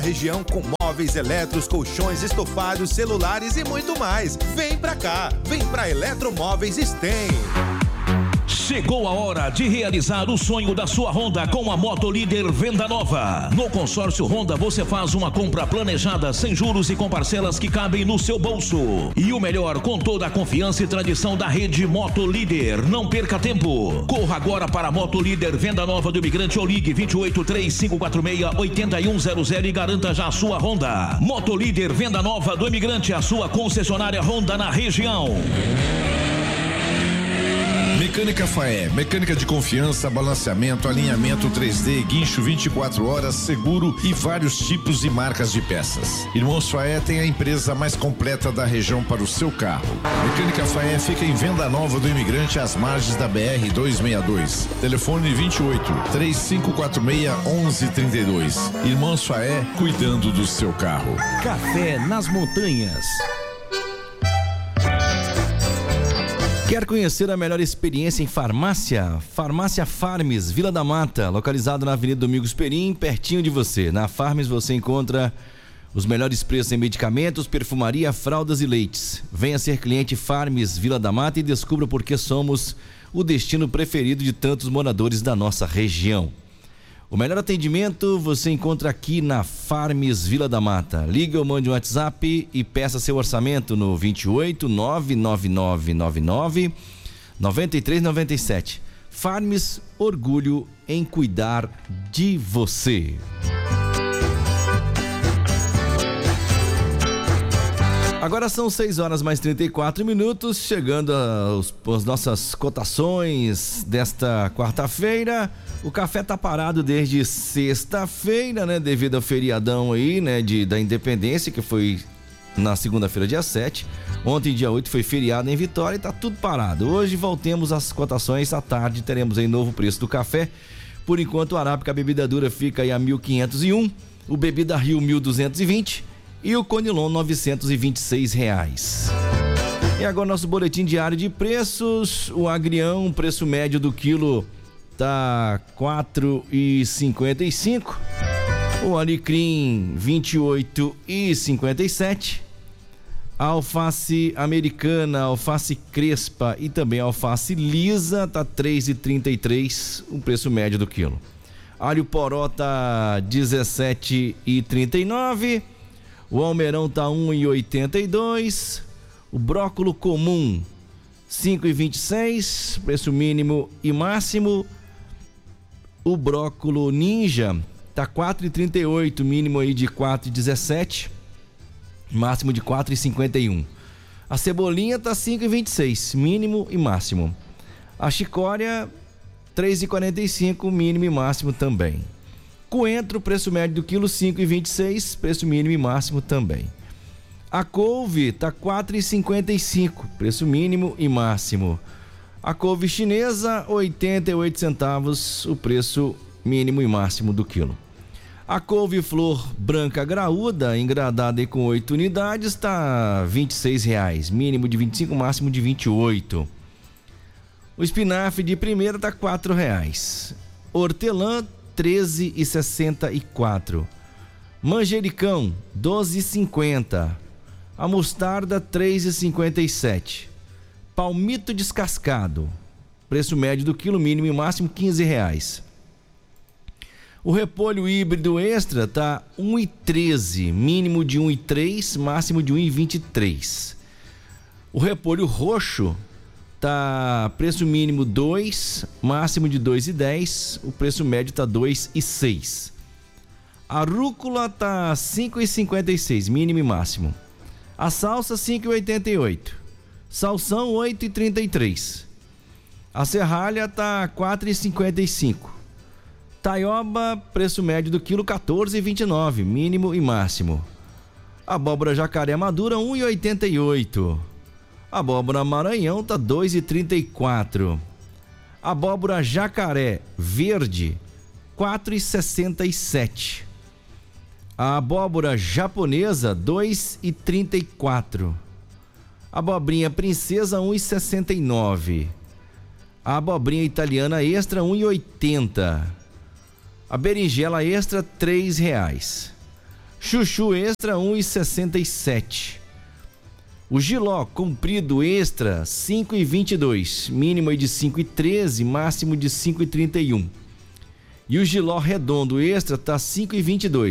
Região com móveis, eletros, colchões, estofados, celulares e muito mais. Vem pra cá, vem pra Eletromóveis Sten. Chegou a hora de realizar o sonho da sua Honda com a Moto Líder Venda Nova. No consórcio Honda você faz uma compra planejada, sem juros e com parcelas que cabem no seu bolso. E o melhor, com toda a confiança e tradição da rede Moto Líder. Não perca tempo. Corra agora para a Moto Líder Venda Nova do Imigrante ou ligue 283546-8100 e garanta já a sua Honda. Moto Líder Venda Nova do Imigrante, a sua concessionária Honda na região. Mecânica Faé, mecânica de confiança, balanceamento, alinhamento 3D, guincho 24 horas, seguro e vários tipos e marcas de peças. Irmãos Faé tem a empresa mais completa da região para o seu carro. Mecânica Faé fica em Venda Nova do Imigrante, às margens da BR 262. Telefone 28-3546-1132. Irmãos Faé, cuidando do seu carro. Café nas Montanhas. Quer conhecer a melhor experiência em farmácia? Farmácia Farmes, Vila da Mata, localizado na Avenida Domingos Perim, pertinho de você. Na Farmes você encontra os melhores preços em medicamentos, perfumaria, fraldas e leites. Venha ser cliente Farmes, Vila da Mata e descubra por que somos o destino preferido de tantos moradores da nossa região. O melhor atendimento você encontra aqui na Farmes Vila da Mata. Ligue ou mande um WhatsApp e peça seu orçamento no 28 99999 9397. Farmes, orgulho em cuidar de você. Agora são 6 horas mais 34 minutos, chegando às nossas cotações desta quarta-feira. O café tá parado desde sexta-feira, né? Devido ao feriadão aí, né? Da Independência, que foi na segunda-feira, dia 7. Ontem, dia 8, foi feriado em Vitória e tá tudo parado. Hoje voltemos às cotações à tarde, teremos aí novo preço do café. Por enquanto, o Arábica Bebida Dura fica aí a 1.501, o Bebida Rio 1.220 e o Conilon R$926. E agora nosso boletim diário de preços. O agrião, preço médio do quilo tá R$4,55. O alecrim R$28,57. A alface americana, alface crespa e também a alface lisa tá R$3,33, o preço médio do quilo. Alho poró tá R$17,39. O almeirão tá R$1,82. O brócolo comum R$5,26, preço mínimo e máximo. O brócolo ninja tá R$4,38, mínimo aí de R$4,17, máximo de R$4,51. A cebolinha tá R$5,26, mínimo e máximo. A chicória R$3,45, mínimo e máximo também. Coentro, preço médio do quilo R$5,26, preço mínimo e máximo também. A couve tá R$4,55, preço mínimo e máximo. A couve chinesa, 88 centavos, o preço mínimo e máximo do quilo. A couve-flor branca graúda, engradada e com 8 unidades, tá R$26, mínimo de 25, máximo de 28. O espinafre de primeira tá R$4. Hortelã, R$13,64. Manjericão, R$12,50. A mostarda, R$3,57. Palmito descascado, preço médio do quilo, mínimo e máximo R$15. O repolho híbrido extra tá R$1,13, mínimo de R$1,03, máximo de R$1,23. O repolho roxo tá preço mínimo R$2, máximo de R$2,10, o preço médio tá R$2,06. A rúcula tá R$5,56, mínimo e máximo. A salsa R$5,88. Salsão R$8,33. A serralha tá R$4,55. Taioba, preço médio do quilo R$14,29, mínimo e máximo. Abóbora jacaré madura R$1,88. Abóbora maranhão tá R$2,34. Abóbora jacaré verde R$4,67. A abóbora japonesa R$2,34. Abobrinha princesa R$1,69. A abobrinha italiana extra R$1,80. A berinjela extra R$3. Chuchu extra 1,67. O Giló comprido extra 5,22, mínimo aí de 5,13, máximo de 5,31. E o Giló redondo extra tá 5,22.